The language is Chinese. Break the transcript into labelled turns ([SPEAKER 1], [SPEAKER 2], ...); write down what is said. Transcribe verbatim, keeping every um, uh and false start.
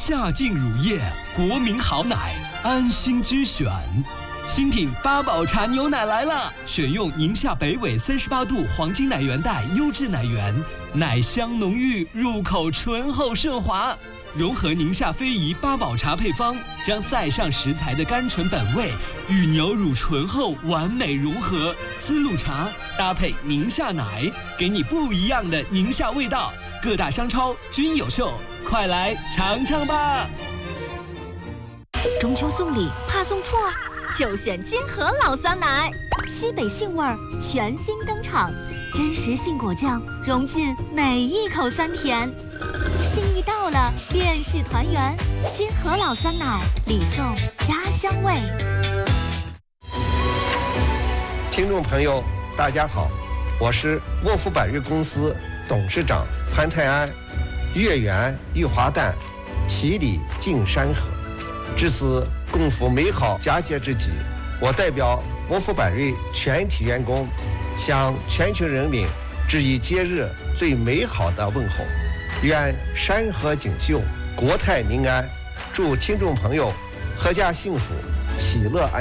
[SPEAKER 1] 夏净乳液，国民好奶，安心之选。新品八宝茶牛奶来了，选用宁夏北纬三十八度黄金奶源带优质奶源，奶香浓郁，入口醇厚顺滑。融合宁夏非遗八宝茶配方，将塞上食材的甘醇本味与牛乳醇厚完美融合，丝路茶搭配宁夏奶，给你不一样的宁夏味道。各大商超均有售，快来尝尝吧！
[SPEAKER 2] 中秋送礼怕送错，就选金河老酸奶，西北杏味儿全新登场，真实杏果酱融进每一口酸甜。心意到了，便是团圆。金河老酸奶，礼送家乡味。
[SPEAKER 3] 听众朋友，大家好，我是沃福百瑞公司董事长潘泰安。月圆玉华诞，其礼敬山河。至此共赴美好佳节之际，我代表沃福百瑞全体员工，向全球人民致以节日最美好的问候。愿山河锦绣，国泰民安，祝听众朋友阖家幸福，喜乐安。